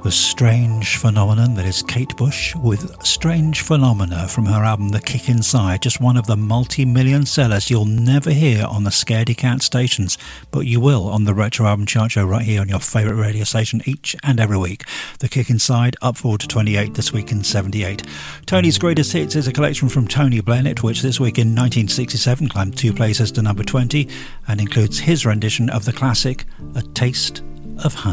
The strange phenomenon that is Kate Bush with Strange Phenomena from her album The Kick Inside, just one of the multi-million sellers you'll never hear on the Scaredy Cat stations, but you will on the Retro Album Chart Show right here on your favourite radio station each and every week. The Kick Inside up forward to 28 this week in 78. Tony's Greatest Hits is a collection from Tony Bennett, which this week in 1967 climbed 2 places to number 20 and includes his rendition of the classic A Taste of Honey.